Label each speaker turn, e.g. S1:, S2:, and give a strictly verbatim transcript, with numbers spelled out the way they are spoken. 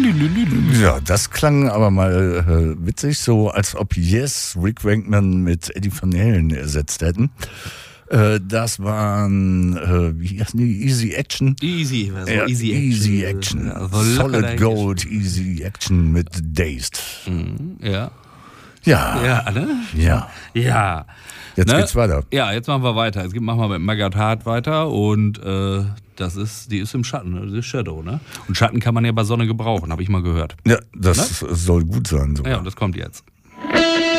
S1: Ja, das klang aber mal äh, witzig, so als ob Yes Rick Wakeman mit Eddie Van Halen ersetzt hätten. Äh, das waren, äh, wie heißen die? Easy Action.
S2: Easy, also
S1: ja,
S2: Easy Action.
S1: Easy Action.
S2: Ja, so
S1: Solid Gold, Easy Action mit Dazed.
S2: Mhm, ja.
S1: Ja.
S2: Ja, ne?
S1: Ja.
S2: Ja.
S1: Jetzt
S2: ne?
S1: geht's weiter.
S2: Ja, jetzt machen wir weiter. Jetzt machen wir mit Magath Hart weiter und äh, das ist, die ist im Schatten, ne? Das ist Shadow, ne? Und Schatten kann man ja bei Sonne gebrauchen, habe ich mal gehört.
S1: Ja, das ne? soll gut sein sogar.
S2: Ja, das kommt jetzt.